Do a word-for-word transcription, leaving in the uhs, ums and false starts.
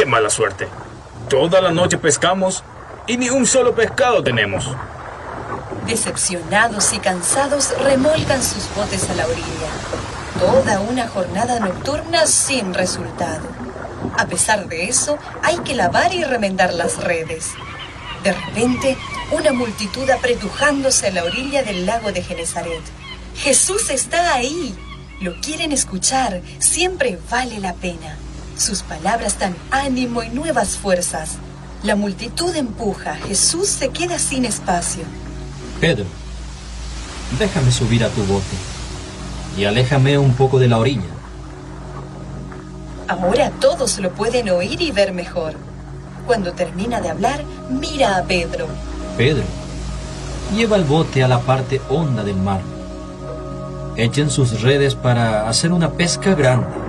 ¡Qué mala suerte! Toda la noche pescamos y ni un solo pescado tenemos. Decepcionados y cansados, remolcan sus botes a la orilla. Toda una jornada nocturna sin resultado. A pesar de eso, hay que lavar y remendar las redes. De repente, una multitud apretujándose a la orilla del lago de Genesaret. ¡Jesús está ahí! Lo quieren escuchar, siempre vale la pena. Sus palabras dan ánimo y nuevas fuerzas. La multitud empuja, Jesús se queda sin espacio. Pedro, déjame subir a tu bote y aléjame un poco de la orilla. Ahora todos lo pueden oír y ver mejor. Cuando termina de hablar, mira a Pedro. Pedro, lleva el bote a la parte honda del mar. Echen sus redes para hacer una pesca grande.